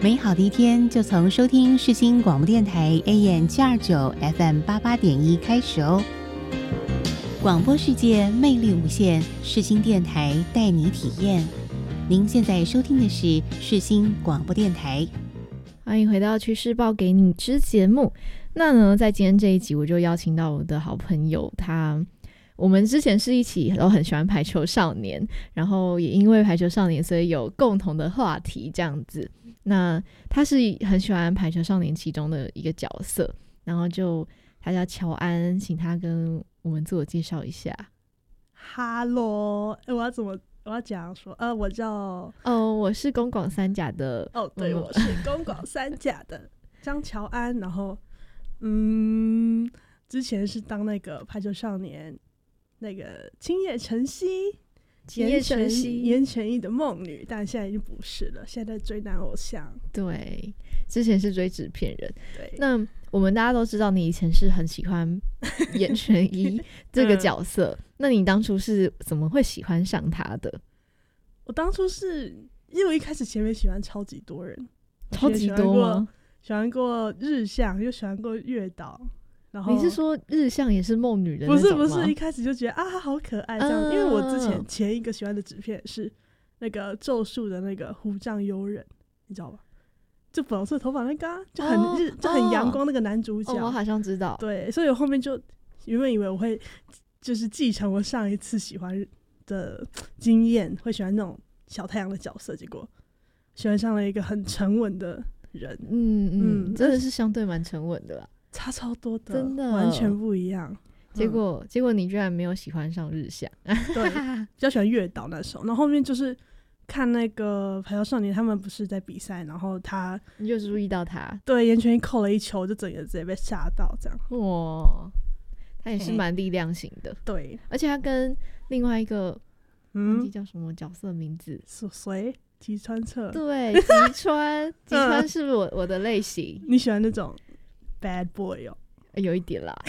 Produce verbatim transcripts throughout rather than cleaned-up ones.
美好的一天就从收听世新广播电台 A M 七二九 F M 八八点一开始哦。广播世界魅力无限，世新电台带你体验。您现在收听的是世新广播电台。 欢迎回到趋势报给你知节目。那呢，在今天这一集，我就邀请到我的好朋友，他我们之前是一起都很喜欢排球少年，然后也因为排球少年，所以有共同的话题这样子。那他是很喜欢排球少年其中的一个角色，然后就他叫乔安，请他跟我们自我介绍一下。 哈喽，我要怎么？我要讲说，呃，我叫哦，我是公广三甲的。 哦，对，嗯、我是公广三甲的张乔安。然后，嗯，之前是当那个排球少年那个青叶晨曦、 青叶晨曦、 言承义的梦女，但现在已经不是了，现在在追男偶像。 对，之前是追纸片人。 对， 那我们大家都知道，你以前是很喜欢言承义这个角色。嗯，那你当初是怎么会喜欢上他的？ 我当初是因为我一开始前面喜欢超级多人， 超级多吗？ 喜欢过日向，又喜欢过月岛。然后你是说日向也是梦女的那种吗？ 不是不是，一开始就觉得啊他好可爱这样，嗯，因为我之前前一个喜欢的纸片是那个咒术的那个虎杖悠仁，你知道吧？就粉红色头发那个，啊，就很日，哦，就很阳光那个男主角。 哦，我好像知道。 对，所以我后面就原本以为我会就是继承我上一次喜欢的经验，会喜欢那种小太阳的角色，结果喜欢上了一个很沉稳的人。 嗯嗯，真的是相对蛮沉稳的啦， 差超多的， 真的完全不一样。 结果、嗯、结果你居然没有喜欢上日向。 对，比较喜欢月岛那时候，然后后面就是看那个排球少年他们不是在比赛，然后他你就注意到他，对， 言承义扣了一球，就整个直接被吓到这样。 哇，他也是蛮力量型的。 对， 而且他跟另外一个嗯， 忘记叫什么角色名字， 谁？吉川彻。 对，吉川吉川是我我的类型。 你喜欢那种 bad boy 哦？ 有一点啦。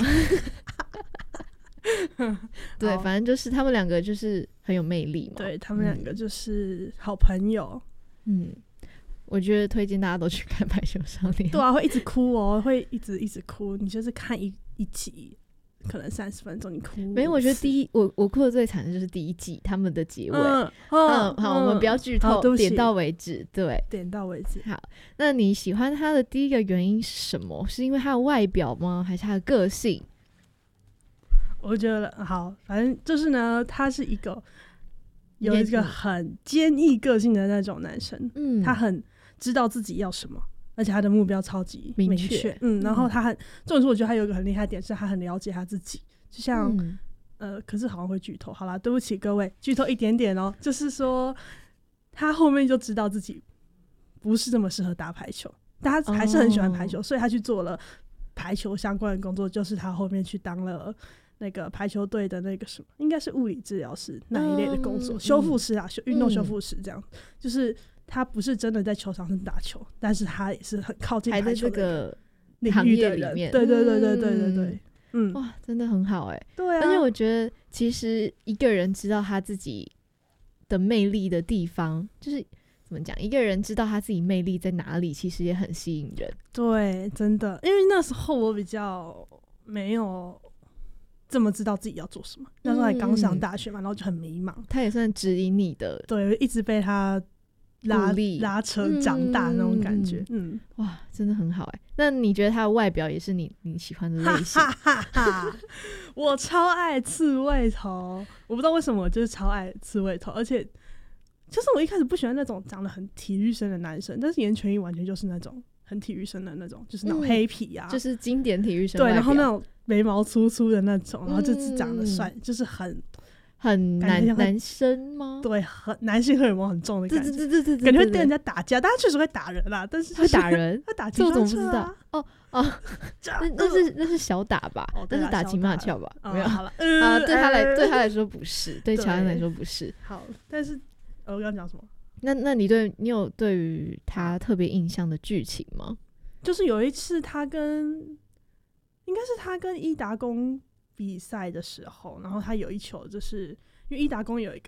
对，反正就是他们两个就是很有魅力嘛。 对，他们两个就是好朋友。 嗯，我觉得推荐大家都去看排球少年。 对啊，会一直哭哦，会一直一直哭。你就是看一一集可能三十分钟，你哭没有？我觉得第一我我哭的最惨的就是第一季他们的结尾。 嗯， 嗯嗯好，我们不要剧透，点到为止。对， 点到为止。 好，那你喜欢他的第一个原因是什么？是因为他的外表吗？还是他的个性？ 我觉得好，反正就是呢，他是一个有一个很坚毅个性的那种男生。嗯，他很知道自己要什么，而且他的目标超级明确。嗯，然后他很，重点是我觉得他有一个很厉害的点是，他很了解他自己。就像、嗯、呃，可是好像会剧透。好啦，对不起各位，剧透一点点哦。就是说，他后面就知道自己不是这么适合打排球，但他还是很喜欢排球，哦、所以他去做了排球相关的工作，就是他后面去当了那个排球队的那个什么，应该是物理治疗师那一类的工作，嗯、修复师啊，运动修复师这样。嗯、就是他不是真的在球场上打球，但是他也是很靠近排球的领域的人。对对对对对对对，嗯， 哇，真的很好哎、欸。 对啊， 而且我觉得其实一个人知道他自己的魅力的地方，就是怎么讲，一个人知道他自己魅力在哪里，其实也很吸引人。 对，真的，因为那时候我比较没有这么知道自己要做什么，那时候还刚上大学嘛，然后就很迷茫。 他也算指引你的， 对，一直被他拉拉扯长大那种感觉。嗯， 嗯哇，真的很好哎、欸。那你觉得他的外表也是你你喜欢的类型？ 哈哈哈哈我超爱刺猬头，我不知道为什么，我就是超爱刺猬头，而且就是我一开始不喜欢那种长得很体育生的男生，但是言承义完全就是那种很体育生的那种，就是那种黑皮啊， 嗯、就是经典体育生对，然后那种眉毛粗粗的那种，然后就是长得帅、嗯，就是很很男男生吗？ 对，很男性荷尔蒙很重的感觉， 对对对对对， 感觉会跟人家打架，但他确实会打人啦，但是、就是、 会打人， 他打骑车啊， 哦哦，那那是那是小打吧？哦、那是打情骂俏吧？ 哦、 没有好了啊，对他来对他来说不是，对乔安来说不是。 好，但是、呃、我刚刚讲什么？ 那那你对你有对于他特别印象的剧情吗？ 就是有一次他跟应该是他跟伊达公比赛的时候，然后他有一球就是因为伊达公有一个